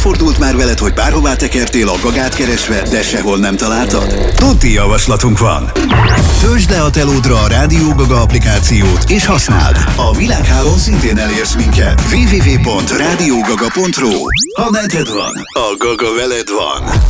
Előfordult már veled, hogy bárhová tekertél a Gagát keresve, de sehol nem találtad? Tuti javaslatunk van! Töltsd le a telódra a Rádió Gaga applikációt, és használd! A világhálón szintén elérsz minket. www.radiogaga.ru. Ha neked van, a Gaga veled van.